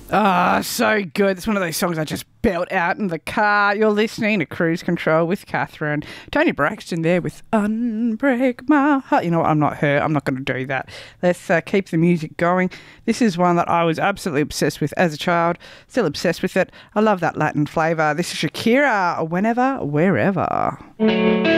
Ah, so good. It's one of those songs I just belt out in the car. You're listening to Cruise Control with Catherine. Tony Braxton there with Unbreak My Heart. You know what? I'm not her. I'm not going to do that. Let's keep the music going. This is one that I was absolutely obsessed with as a child. Still obsessed with it. I love that Latin flavour. This is Shakira, Whenever, Wherever.